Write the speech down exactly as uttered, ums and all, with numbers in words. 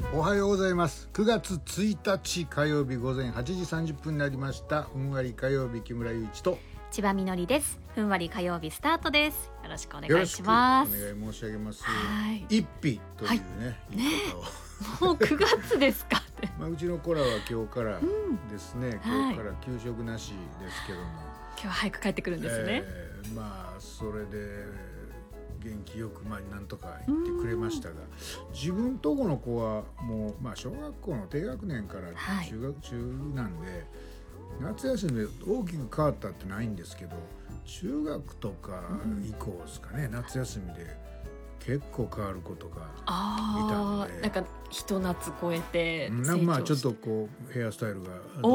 おはようございます。くがつついたち火曜日午前はちじさんじゅっぷんになりました。ふんわり火曜日、木村祐一と千葉みのりです。ふんわり火曜日スタートです。よろしくお願いします。 よろしくお願い申し上げます。 はい、 一匹というね、はい、言い方を、 ね、もうくがつですかってまあ、うちの子らは今日からですね、うん、今日から給食なしですけども、はい、 今日は早く帰ってくるんですね、 えー、まあそれで元気よくまあなんとか言ってくれましたが、自分とこの子はもう、まあ、小学校の低学年から中学中なんで、はい、夏休みで大きく変わったってないんですけど、中学とか以降ですかね、うん、夏休みで結構変わることがいたので、 なんかひと夏超えて成長して、 まあちょっとこうヘアスタイルがど